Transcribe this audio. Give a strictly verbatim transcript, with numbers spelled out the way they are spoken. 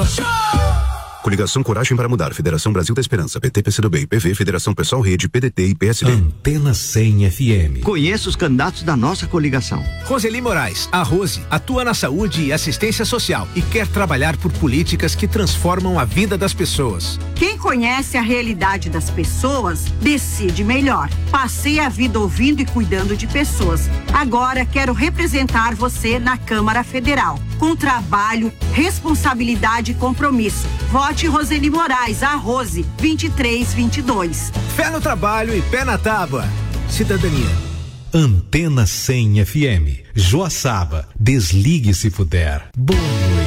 Coligação Coragem para Mudar, Federação Brasil da Esperança, P T, P C do B, P V, Federação Pessoal Rede, P D T e P S D. Antena cem F M. Conheça os candidatos da nossa coligação. Roseli Moraes, a Rose, atua na saúde e assistência social e quer trabalhar por políticas que transformam a vida das pessoas. Quem conhece a realidade das pessoas, decide melhor. Passei a vida ouvindo e cuidando de pessoas. Agora quero representar você na Câmara Federal. Com trabalho, responsabilidade e compromisso. Vote Roseli Moraes, a Rose, vinte e três vinte e dois. Fé no trabalho e pé na tábua. Cidadania. Antena cem F M. Joaçaba. Desligue se puder. Boa noite.